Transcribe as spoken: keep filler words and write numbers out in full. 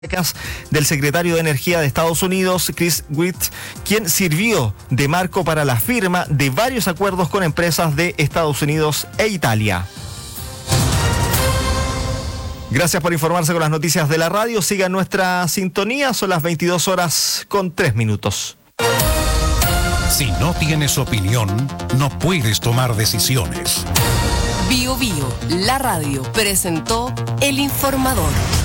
del secretario de Energía de Estados Unidos, Chris Witt, quien sirvió de marco para la firma de varios acuerdos con empresas de Estados Unidos e Italia. Gracias por informarse con las noticias de la radio. Sigan nuestra sintonía, son las veintidós horas con tres minutos. Si no tienes opinión, no puedes tomar decisiones. Bio Bio, la radio, presentó El Informador.